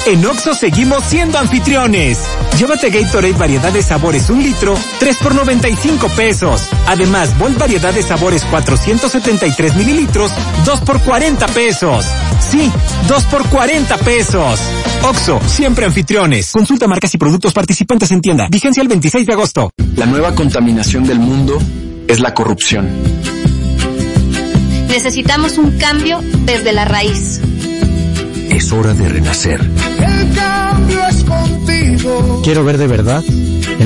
En Oxxo seguimos siendo anfitriones. Llévate Gatorade variedad de sabores 1 litro, 3 por 95 pesos. Además, Volt variedad de sabores 473 mililitros, 2 por 40 pesos. Sí, 2 por 40 pesos. Oxxo, siempre anfitriones. Consulta marcas y productos participantes en tienda. Vigencia el 26 de agosto. La nueva contaminación del mundo es la corrupción. Necesitamos un cambio desde la raíz. Es hora de renacer. El cambio es contigo. Quiero ver de verdad